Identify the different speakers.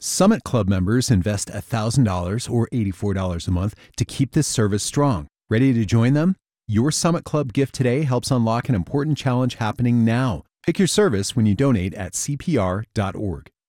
Speaker 1: Summit Club members invest $1,000 or $84 a month to keep this service strong. Ready to join them? Your Summit Club gift today helps unlock an important challenge happening now. Pick your service when you donate at CPR.org.